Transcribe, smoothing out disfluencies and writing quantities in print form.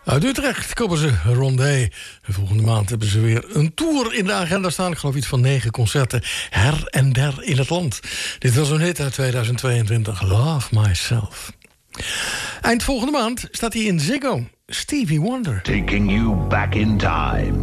Uit Utrecht komen ze, Rondé. En volgende maand hebben ze weer een tour in de agenda staan. Ik geloof iets van 9 concerten her en der in het land. Dit was een hit uit 2022, Love Myself. Eind volgende maand staat hij in Ziggo, Stevie Wonder. Taking you back in time.